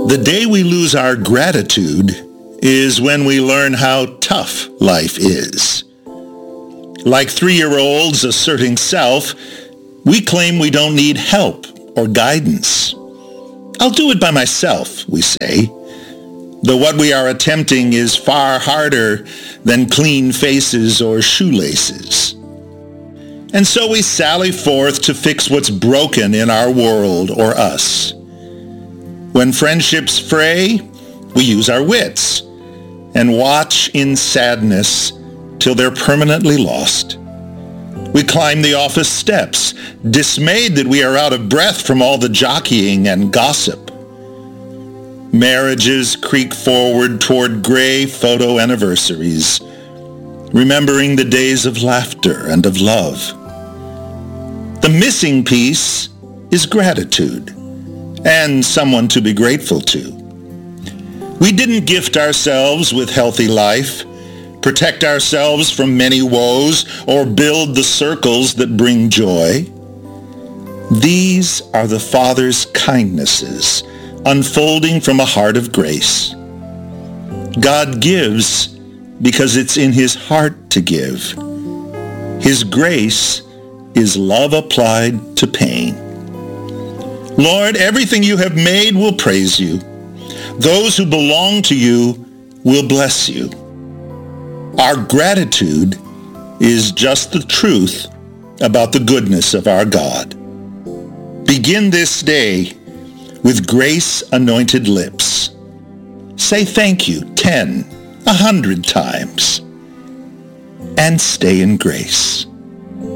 The day we lose our gratitude is when we learn how tough life is. Like 3-year-olds asserting self, we claim we don't need help or guidance. I'll do it by myself, we say, though what we are attempting is far harder than clean faces or shoelaces. And so we sally forth to fix what's broken in our world or us. When friendships fray, we use our wits and watch in sadness till they're permanently lost. We climb the office steps, dismayed that we are out of breath from all the jockeying and gossip. Marriages creak forward toward gray photo anniversaries, remembering the days of laughter and of love. The missing piece is gratitude and someone to be grateful to. We didn't gift ourselves with healthy life, protect ourselves from many woes, or build the circles that bring joy. These are the Father's kindnesses unfolding from a heart of grace. God gives because it's in his heart to give. His grace is love applied to pain. Lord, everything you have made will praise you. Those who belong to you will bless you. Our gratitude is just the truth about the goodness of our God. Begin this day with grace-anointed lips. Say thank you 10, 100 times, and stay in grace.